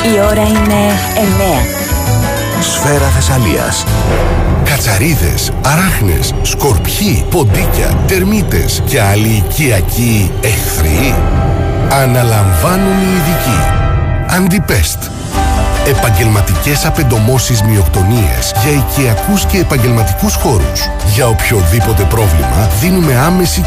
Η ώρα είναι 9. Σφαίρα Θεσσαλίας. Κατσαρίδες, αράχνες, σκορπιοί, ποντίκια, τερμίτες και άλλοι οικιακοί εχθροί. Αναλαμβάνουν οι ειδικοί. Αντιπεστ. Επαγγελματικές απεντομώσεις μυοκτονίες για οικιακούς και επαγγελματικούς χώρους. Για οποιοδήποτε πρόβλημα δίνουμε άμεση